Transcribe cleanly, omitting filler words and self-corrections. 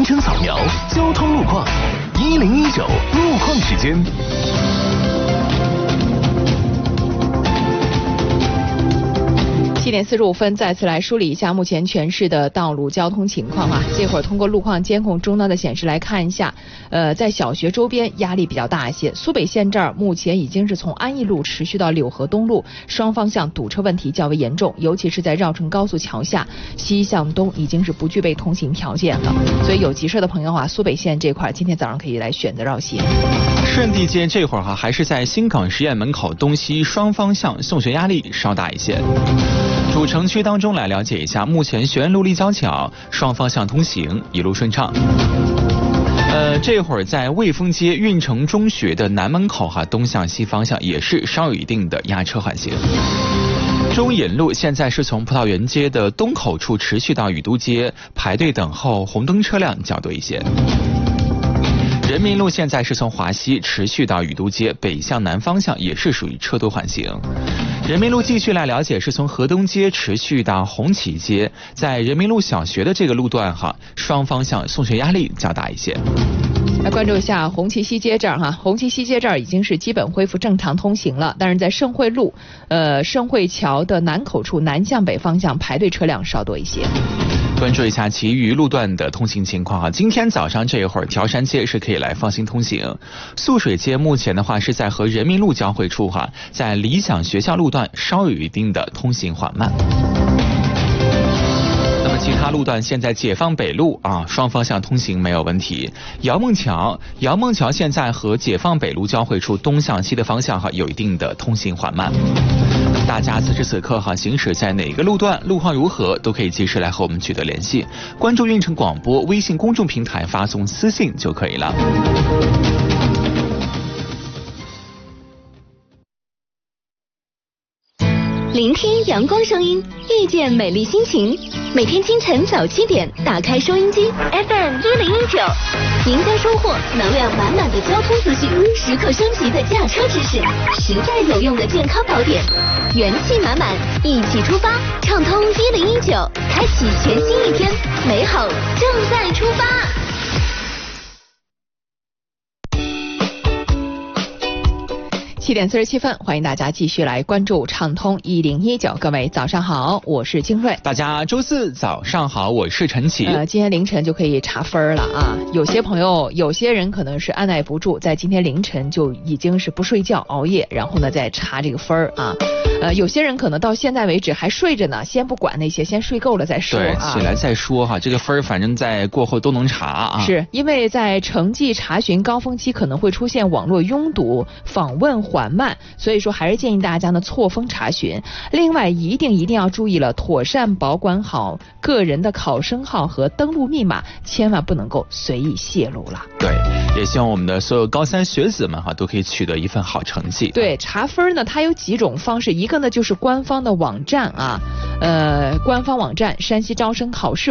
全程扫描交通路况，1019路况时间。 7点45分，再次来梳理一下目前全市的道路交通情况啊。这会儿通过路况监控终端的显示来看一下，在小学周边压力比较大一些。苏北线这儿目前已经是从安义路持续到柳河东路，双方向堵车问题较为严重，尤其是在绕城高速桥下西向东已经是不具备通行条件了。所以有急事的朋友啊，苏北线这块今天早上可以来选择绕行。 顺地街这会儿还是在新港实验门口东西双方向送学压力稍大一些。主城区当中来了解一下，目前学院路立交桥双方向通行一路顺畅。这会儿在卫丰街运城中学的南门口东向西方向也是稍有一定的压车缓行。中引路现在是从葡萄园街的东口处持续到雨都街，排队等候红灯车辆较多一些。人民路现在是从华西持续到雨都街，北向南方向也是属于车多缓行。人民路继续来了解，是从河东街持续到红旗街，在人民路小学的这个路段双方向送学压力较大一些。 来关注一下红旗西街这儿红旗西街这儿已经是基本恢复正常通行了，但是在盛惠路盛惠桥的南口处南向北方向排队车辆稍多一些。 关注一下其余路段的通行情况今天早上这一会儿，条山街是可以来放心通行。素水街目前的话是在和人民路交汇处在理想学校路段稍有一定的通行缓慢。那么其他路段现在解放北路双方向通行没有问题。姚梦桥现在和解放北路交汇处东向西的方向有一定的通行缓慢。大家此时此刻行驶在哪个路段，路况如何，都可以及时来和我们取得联系。关注运城广播微信公众平台发送私信就可以了。 聆听阳光声音，遇见美丽心情。每天清晨早7点，打开收音机 FM1019，您将收获能量满满的交通资讯，时刻升级的驾车知识，实在有用的健康宝典，元气满满，一起出发，畅通1019，开启全新一天，美好正在出发。 7点47分，欢迎大家继续来关注畅通1019。各位早上好，我是金瑞。 大家周四早上好，我是陈启。 今天凌晨就可以查分了有些朋友，有些人可能是按耐不住，在今天凌晨就已经是不睡觉熬夜，然后呢再查这个分有些人可能到现在为止还睡着呢，先不管那些，先睡够了再说对，起来再说这个分反正在过后都能查是因为在城际查询高峰期可能会出现网络拥堵、访问缓慢，所以说还是建议大家呢错峰查询。另外一定要注意了，妥善保管好个人的考生号和登录密码，千万不能够随意泄露了。 对，也希望我们的所有高3学子们都可以取得一份好成绩。 对，查分呢它有几种方式，一个呢就是官方的网站官方网站山西招生考试